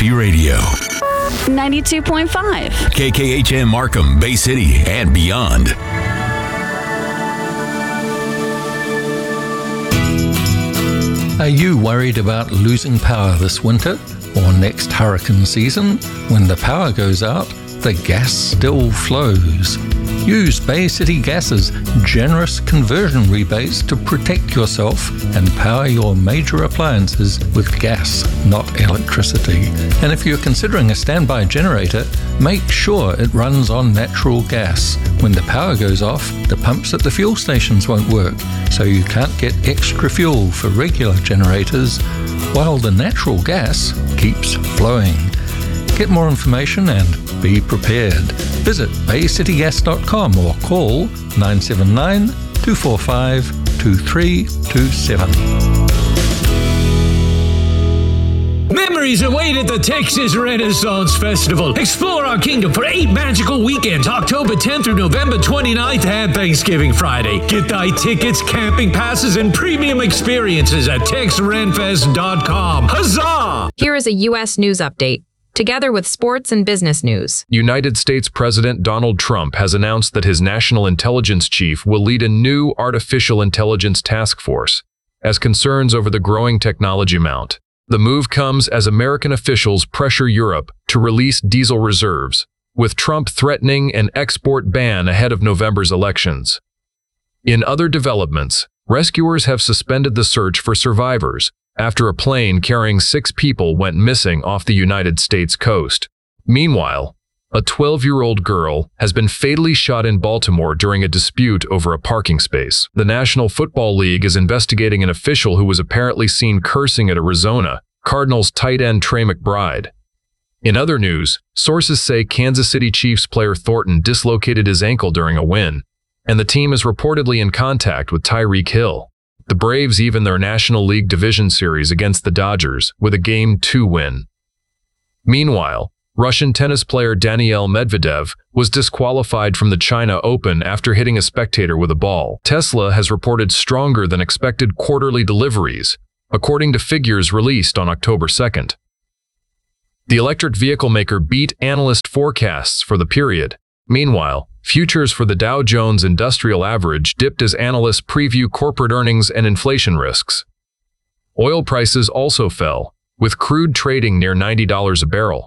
Happy Radio. 92.5. KKHM Markham, Bay City, and beyond. Are you worried about losing power this winter or next hurricane season? When the power goes out, the gas still flows. Use Bay City Gas's generous conversion rebates to protect yourself and power your major appliances with gas, not electricity. And if you're considering a standby generator, make sure it runs on natural gas. When the power goes off, the pumps at the fuel stations won't work, so you can't get extra fuel for regular generators, while the natural gas keeps flowing. Get more information and be prepared. Visit baycitygas.com or call 979-245-2327. Memories await at the Texas Renaissance Festival. Explore our kingdom for 8 magical weekends, October 10th through November 29th and Thanksgiving Friday. Get thy tickets, camping passes, and premium experiences at texrenfest.com. Huzzah! Here is a U.S. news update, together with sports and business news. United States President Donald Trump has announced that his national intelligence chief will lead a new artificial intelligence task force as concerns over the growing technology mount. The move comes as American officials pressure Europe to release diesel reserves, with Trump threatening an export ban ahead of November's elections. In other developments, rescuers have suspended the search for survivors after a plane carrying 6 people went missing off the United States coast. Meanwhile, a 12-year-old girl has been fatally shot in Baltimore during a dispute over a parking space. The National Football League is investigating an official who was apparently seen cursing at Arizona Cardinals tight end Trey McBride. In other news, sources say Kansas City Chiefs player Thornton dislocated his ankle during a win, and the team is reportedly in contact with Tyreek Hill. The Braves even their National League Division Series against the Dodgers with a Game 2 win. Meanwhile, Russian tennis player Daniil Medvedev was disqualified from the China Open after hitting a spectator with a ball. Tesla has reported stronger than expected quarterly deliveries, according to figures released on October 2nd. The electric vehicle maker beat analyst forecasts for the period. Meanwhile, futures for the Dow Jones Industrial Average dipped as analysts preview corporate earnings and inflation risks. Oil prices also fell, with crude trading near $90 a barrel.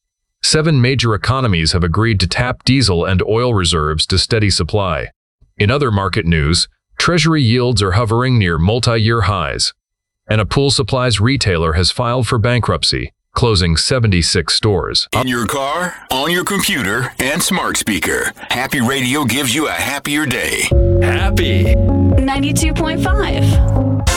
7 major economies have agreed to tap diesel and oil reserves to steady supply. In other market news, Treasury yields are hovering near multi-year highs, and a pool supplies retailer has filed for bankruptcy, closing 76 stores. In your car, on your computer, and smart speaker, Happy Radio gives you a happier day. Happy 92.5.